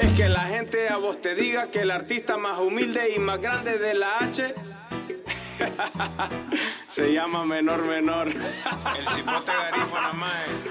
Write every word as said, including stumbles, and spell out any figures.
¿Quieres que la gente a vos te diga que el artista más humilde y más grande de la H se llama Menor Menor? El cipote garifo nada más.